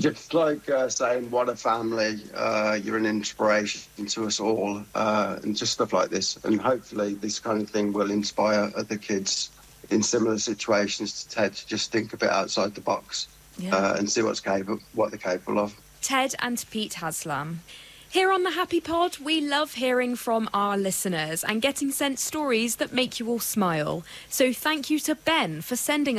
Just like saying, what a family, you're an inspiration to us all, and just stuff like this. And hopefully this kind of thing will inspire other kids in similar situations to Ted to just think a bit outside the box and see what they're capable of. Ted and Pete Haslam. Here on The Happy Pod, we love hearing from our listeners and getting sent stories that make you all smile. So thank you to Ben for sending